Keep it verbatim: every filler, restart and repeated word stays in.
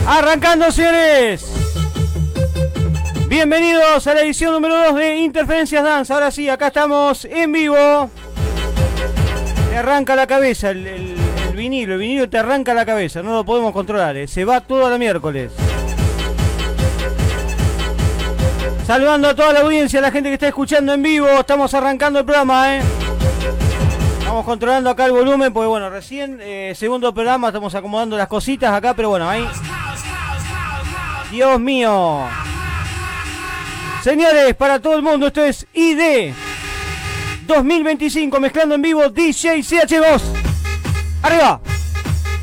Arrancando, señores. Bienvenidos a la edición número dos de Interferencias Dance. Ahora sí, acá estamos en vivo. Te arranca la cabeza el, el, el vinilo. El vinilo te arranca la cabeza. No lo podemos controlar, ¿eh? Se va todo a la miércoles. Saludando a toda la audiencia, a la gente que está escuchando en vivo. Estamos arrancando el programa, ¿eh? Estamos controlando acá el volumen, porque bueno, recién, eh, segundo programa, estamos acomodando las cositas acá, pero bueno, ahí. Dios mío. Señores, para todo el mundo, esto es I D dos mil veinticinco, mezclando en vivo D J C H dos. ¡Arriba!